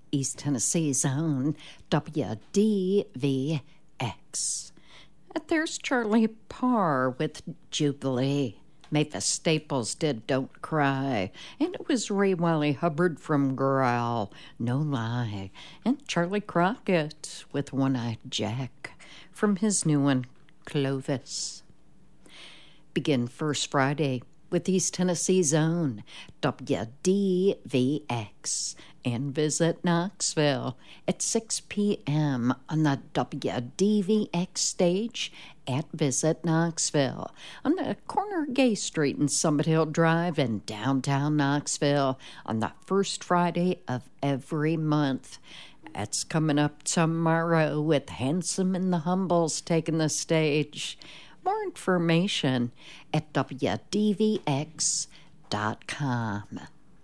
East Tennessee's own WDVX. There's Charlie Parr with Jubilee. Mavis Staples did Don't Cry. And it was Ray Wiley Hubbard from Growl, No Lie. And Charlie Crockett with One-Eyed Jack from his new one, Clovis. Begin First Friday with East Tennessee's own WDVX and visit Knoxville at 6 p.m. on the WDVX stage at Visit Knoxville on the corner of Gay Street and Summit Hill Drive in downtown Knoxville on the first Friday of every month. That's coming up tomorrow with Handsome and the Humbles taking the stage. More information at WDVX.com.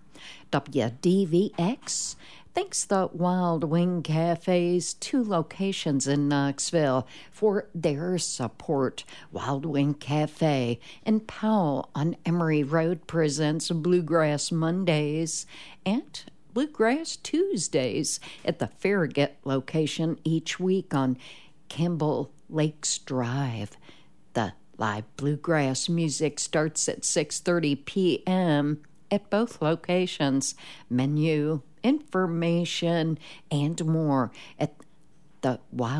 WDVX thanks the Wild Wing Cafe's 2 locations in Knoxville for their support. Wild Wing Cafe in Powell on Emory Road presents Bluegrass Mondays and Bluegrass Tuesdays at the Farragut location each week on Campbell Lakes Drive. The live bluegrass music starts at 6:30 p.m. at both locations. Menu, information, and more at the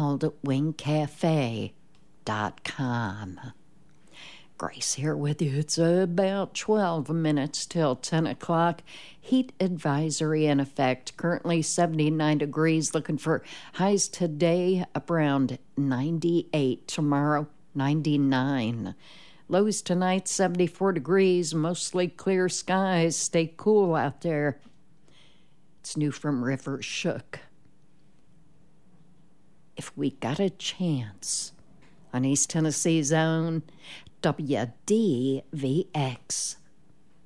wildwingcafe.com. Grace here with you. It's about 12 minutes till 10 o'clock. Heat advisory in effect. Currently 79 degrees. Looking for highs today around 98. Tomorrow 99. Lows tonight, 74 degrees, mostly clear skies. Stay cool out there. It's new from River Shook. If we got a chance on East Tennessee's own WDVX.